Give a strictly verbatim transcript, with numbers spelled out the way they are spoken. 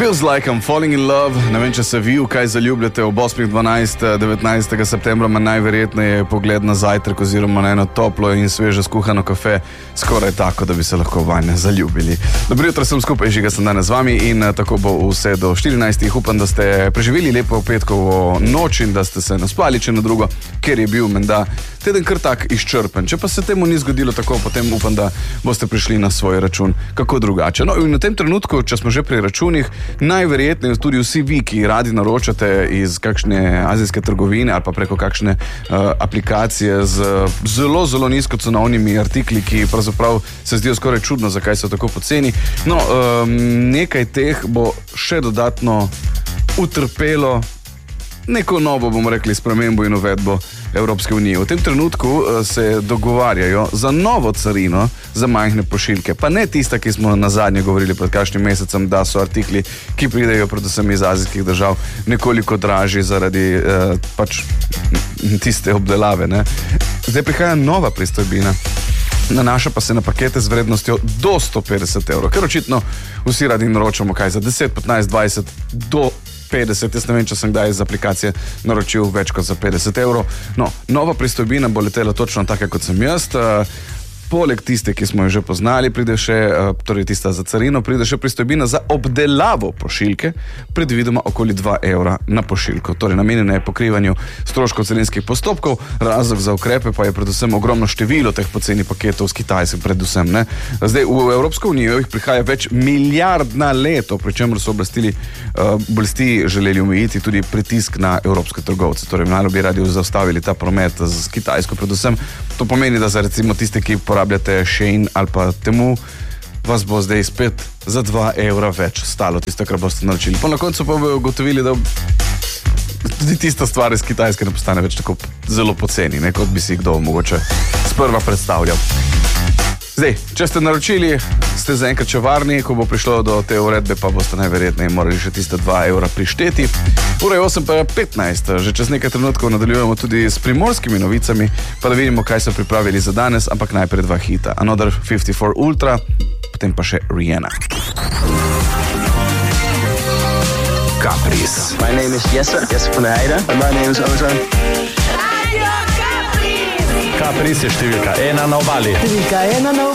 Feels like I'm falling in love. Ne vem, če se vi v kaj zaljubljate ob osmih, dvanajstega, devetnajstega septembra, ima najverjetneje pogled na zajtrk oziroma na eno toplo in sveže skuhano kafe, skoraj tako, da bi se lahko vanj zaljubili. Dobro jutro, sem skupaj, Žiga sem danes z vami in tako bo vse do štirinajstih. Upam, da ste preživeli lepo petkovo noč in da ste se naspali, če na drugo, ker je bil menda teden kar tak izčrpen. Če pa se temu ni zgodilo tako, potem upam, da boste prišli na svoj račun kako drugače. No, in v tem trenutku, če smo že pri računih, najverjetneje tudi vsi vi, ki radi naročate iz kakšne azijske trgovine ali pa preko kakšne uh, aplikacije z zelo, zelo nizkocenovnimi artikli, ki pravzaprav se zdijo skoraj čudno, zakaj so tako poceni. No, um, nekaj teh bo še dodatno utrpelo neko novo, bomo rekli, spremembo in uvedbo Evropske unije. V tem trenutku se dogovarjajo za novo carino za majhne pošiljke. Pa ne tista, ki smo nazadnje govorili pred kakšnim mesecem, da so artikli, ki pridejo predvsem iz azijskih držav, nekoliko dražji zaradi eh, pač tiste obdelave. Ne? Zdaj prihaja nova pristojbina. Nanaša pa se na pakete z vrednostjo do sto petdeset evrov, ker očitno vsi radi naročamo kaj za deset, petnajst, dvajset do petdeset. Jaz ne vem, če sem kdaj iz aplikacije naročil več kot za petdeset evrov. No, nova pristojbina bo letela točno taka, kot sem jaz. Poleg tiste, ki smo jo že poznali, pride še, torej tista za carino, pride še pristojbina za obdelavo pošiljke, predvidoma okoli dva evra na pošiljko. Torej, namenjena je pokrivanju stroškov carinskih postopkov, razlog za ukrepe pa je predvsem ogromno število teh poceni paketov z Kitajske, predvsem. Ne? Zdaj, v Evropsko unijo jih prihaja več milijard na leto, pri čemer so oblastili, uh, oblasti želeli omejiti tudi pritisk na evropske trgovce. Torej, malo bi radi zaustavili ta promet z Kitajsko, predvsem. To pomeni, da za recimo tiste, ki porabljate Shein ali pa Temu, vas bo zdaj spet za dva evra več stalo tisto, kar boste naročili. Po na koncu pa bojo ugotovili, da tudi tista stvar iz Kitajske ne postane več tako zelo poceni, ne, kot bi si kdo mogoče sprva predstavljal. Zdaj, če ste naročili, ste zaenkrat še varni, ko bo prišlo do te uredbe, pa boste najverjetneje morali še tiste dva evra prišteti. Ura je osem pa petnajst, že čez nekaj trenutkov nadaljujemo tudi s primorskimi novicami, pa da vidimo, kaj so pripravili za danes, ampak najprej dva hita. Another fifty-four Ultra, potem pa še Rihanna. Caprice. My name is Jesse, Jesse van der Heijden, and my name is Ozan. Caprice je številka ena na obali. Številka ena na